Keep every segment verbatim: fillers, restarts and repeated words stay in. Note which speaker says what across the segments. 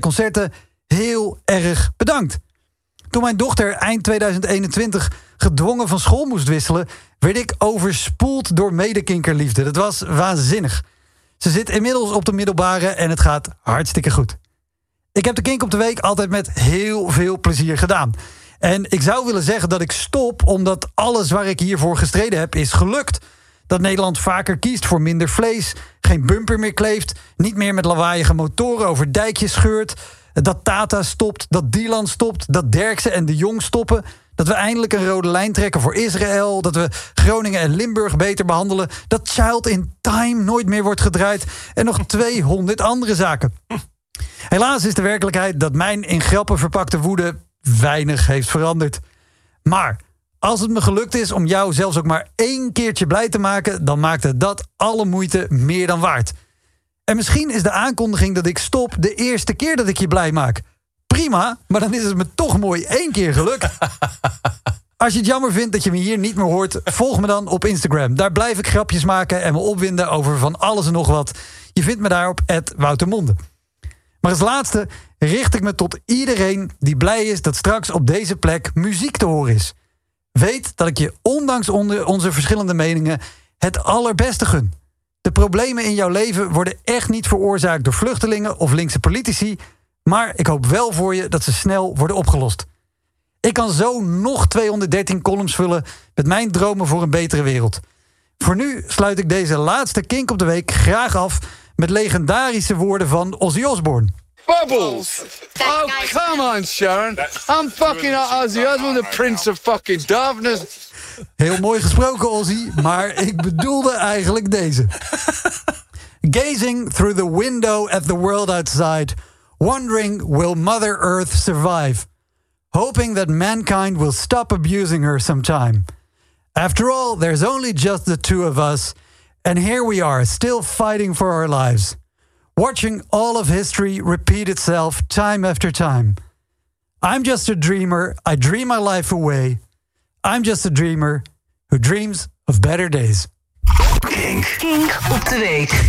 Speaker 1: concerten heel erg bedankt. Toen mijn dochter eind tweeduizend eenentwintig gedwongen van school moest wisselen, werd ik overspoeld door medekinkerliefde. Dat was waanzinnig. Ze zit inmiddels op de middelbare en het gaat hartstikke goed. Ik heb de Kink op de Week altijd met heel veel plezier gedaan. En ik zou willen zeggen dat ik stop, omdat alles waar ik hiervoor gestreden heb is gelukt. Dat Nederland vaker kiest voor minder vlees, geen bumper meer kleeft, niet meer met lawaaiige motoren over dijkjes scheurt, dat Tata stopt, dat Dylan stopt, dat Derksen en de Jong stoppen, dat we eindelijk een rode lijn trekken voor Israël, dat we Groningen en Limburg beter behandelen, dat Child in Time nooit meer wordt gedraaid en nog tweehonderd andere zaken. Helaas is de werkelijkheid dat mijn in grappen verpakte woede weinig heeft veranderd. Maar als het me gelukt is om jou zelfs ook maar één keertje blij te maken, dan maakte dat alle moeite meer dan waard. En misschien is de aankondiging dat ik stop de eerste keer dat ik je blij maak. Prima, maar dan is het me toch mooi één keer gelukt. Als je het jammer vindt dat je me hier niet meer hoort, volg me dan op Instagram. Daar blijf ik grapjes maken en me opwinden over van alles en nog wat. Je vindt me daar op at Woutermonde. Maar als laatste richt ik me tot iedereen die blij is dat straks op deze plek muziek te horen is. Weet dat ik je ondanks onze verschillende meningen het allerbeste gun. De problemen in jouw leven worden echt niet veroorzaakt door vluchtelingen of linkse politici, maar ik hoop wel voor je dat ze snel worden opgelost. Ik kan zo nog tweehonderddertien columns vullen met mijn dromen voor een betere wereld. Voor nu sluit ik deze laatste Kink op de Week graag af met legendarische woorden van Ozzy Osbourne.
Speaker 2: Bubbles! Oh, come on, Sharon. I'm fucking Ozzy Osbourne, the prince of fucking darkness.
Speaker 1: Heel mooi gesproken, Ozzy, maar ik bedoelde eigenlijk deze. Gazing through the window at the world outside, wondering will Mother Earth survive, hoping that mankind will stop abusing her sometime. After all, there's only just the two of us, and here we are, still fighting for our lives. Watching all of history repeat itself time after time. I'm just a dreamer, I dream my life away. I'm just a dreamer who dreams of better days.
Speaker 3: Kink. Kink op de Week.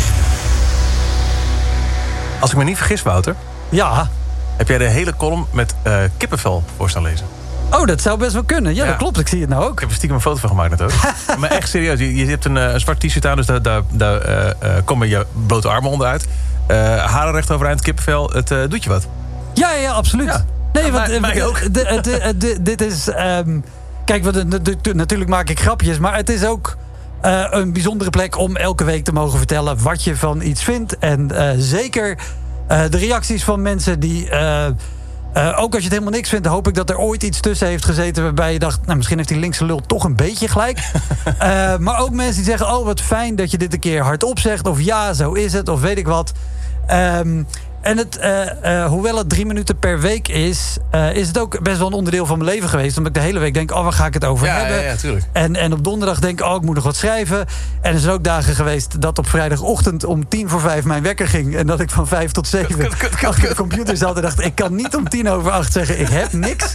Speaker 4: Als ik me niet vergis, Wouter,
Speaker 1: Ja.
Speaker 4: heb jij de hele column met uh, kippenvel voor staan lezen?
Speaker 1: Oh, dat zou best wel kunnen. Ja,
Speaker 4: Ja.
Speaker 1: dat klopt. Ik zie het nou ook.
Speaker 4: Ik heb er stiekem een foto van gemaakt net ook. Maar echt serieus, je, je hebt een, uh, een zwart t-shirt aan, dus daar, daar, daar uh, uh, komen je blote armen onderuit. Uh, haren recht overeind, kippenvel, het uh, doet je wat.
Speaker 1: Ja, ja, ja, absoluut.
Speaker 4: Ja.
Speaker 1: Nee,
Speaker 4: Ja,
Speaker 1: want
Speaker 4: mij- mij ook.
Speaker 1: de- de- de- dit is... Um, kijk, wat, de- de- de- natuurlijk maak ik grapjes, maar het is ook uh, een bijzondere plek om elke week te mogen vertellen wat je van iets vindt. En uh, zeker uh, de reacties van mensen die... Uh, Uh, ook als je het helemaal niks vindt, hoop ik dat er ooit iets tussen heeft gezeten waarbij je dacht, nou, misschien heeft die linkse lul toch een beetje gelijk. uh, maar ook mensen die zeggen, oh, wat fijn dat je dit een keer hardop zegt. Of ja, zo is het, of weet ik wat. Um, en het, uh, uh, hoewel het drie minuten per week is, uh, is het ook best wel een onderdeel van mijn leven geweest. Omdat ik de hele week denk, oh, waar ga ik het over
Speaker 4: Ja,
Speaker 1: hebben?
Speaker 4: ja, ja, tuurlijk.
Speaker 1: En, en op donderdag denk ik, oh, ik moet nog wat schrijven. En er zijn ook dagen geweest dat op vrijdagochtend om tien voor vijf mijn wekker ging. En dat ik van vijf tot zeven
Speaker 4: Kut, kut, kut,
Speaker 1: achter de
Speaker 4: kut.
Speaker 1: computer zat en dacht, ik kan niet om tien over acht zeggen, ik heb niks.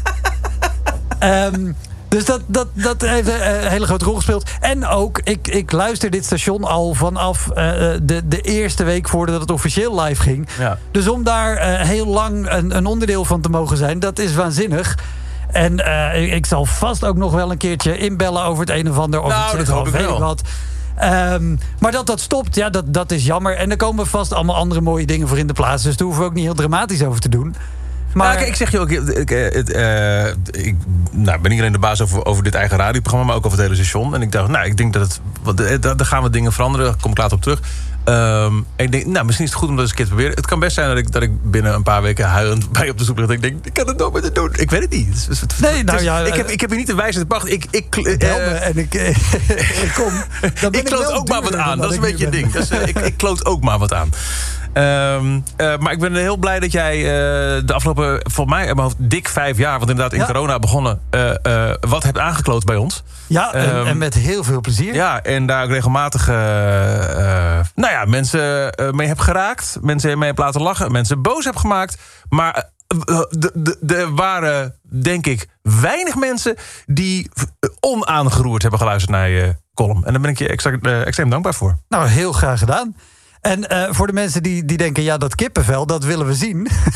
Speaker 1: Um, dus dat, dat, dat heeft een hele grote rol gespeeld. En ook, ik, ik luister dit station al vanaf uh, de, de eerste week voordat het officieel live ging.
Speaker 4: Ja.
Speaker 1: Dus om daar uh, heel lang een, een onderdeel van te mogen zijn, dat is waanzinnig. En uh, ik, ik zal vast ook nog wel een keertje inbellen over het een of ander. Of
Speaker 4: Nou,
Speaker 1: iets
Speaker 4: dat
Speaker 1: zeggen,
Speaker 4: hoop
Speaker 1: of
Speaker 4: ik
Speaker 1: weet
Speaker 4: wel.
Speaker 1: ik wat. Um, maar dat dat stopt, ja, dat, dat is jammer. En er komen vast allemaal andere mooie dingen voor in de plaats. Dus daar hoeven we ook niet heel dramatisch over te doen. Maar
Speaker 4: Nou, kijk, ik zeg je ook, ik, ik, uh, ik nou, ben niet alleen de baas over, over dit eigen radioprogramma, maar ook over het hele station. En ik dacht, nou, ik denk dat het, wat, daar gaan we dingen veranderen, daar kom ik later op terug. Um, en ik denk, nou, misschien is het goed om dat eens een keer te proberen. Het kan best zijn dat ik, dat ik binnen een paar weken huilend bij op de stoep lig. Ik denk, ik kan het nooit meer doen. Ik weet het niet. Het is, het,
Speaker 1: Nee,
Speaker 4: het
Speaker 1: nou
Speaker 4: is-
Speaker 1: ja,
Speaker 4: ik, heb, ik heb hier niet de wijsheid gebracht. Ik, ik, uh,
Speaker 1: bel me en ik, ik kom. Dan ben
Speaker 4: ik kloot
Speaker 1: wel
Speaker 4: ook maar wat
Speaker 1: duurder
Speaker 4: aan.
Speaker 1: dan
Speaker 4: Dat is een
Speaker 1: ik
Speaker 4: beetje het
Speaker 1: nu
Speaker 4: ding.
Speaker 1: ben.
Speaker 4: Dat is, uh, ik, ik kloot ook maar wat aan. Um, uh, maar ik ben heel blij dat jij uh, de afgelopen, voor mij, in mijn hoofd, dik vijf jaar, want inderdaad in
Speaker 1: Ja.
Speaker 4: corona begonnen, uh, uh, wat hebt aangekloot bij ons.
Speaker 1: Ja, en,
Speaker 4: Um,
Speaker 1: en met heel veel plezier.
Speaker 4: Ja, en daar ook regelmatig uh, uh, nou ja, mensen uh, mee heb geraakt. Mensen mee heb laten lachen. Mensen boos heb gemaakt. Maar uh, er waren, denk ik, weinig mensen die onaangeroerd hebben geluisterd naar je column. En daar ben ik je extra, uh, extreem dankbaar voor.
Speaker 1: Nou, heel graag gedaan. En uh, voor de mensen die, die denken, ja, dat kippenvel, dat willen we zien.